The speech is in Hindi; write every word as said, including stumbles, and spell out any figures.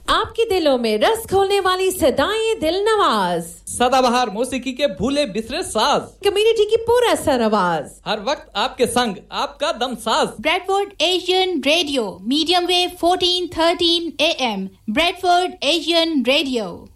आपके दिलों में रस घोलने वाली सदाएं दिल नवाज, सदाबहार मौसीकी के भूले बिसरे साज, कम्युनिटी की पूरा सर आवाज, हर वक्त आपके संग आपका दम साज। Bradford Asian radio, medium wave fourteen thirteen A M, Bradford Asian radio.